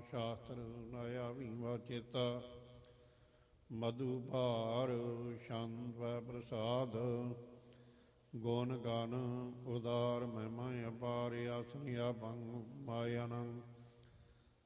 ਸ਼ਾਸਤਰ ਨਾਇਆ ਭੀਵਾ ਚੇਤਾ ਮਧੂ ਭਾਰ ਛੰਦ ਪ੍ਰਸਾਦ ਗੁਣ ਗਨ ਉਦਾਰ ਮਹਿਮਾ ਅਪਾਰ ਆਸਨੀਆ ਭੰਗ ਮਾਇਆਨੰਦ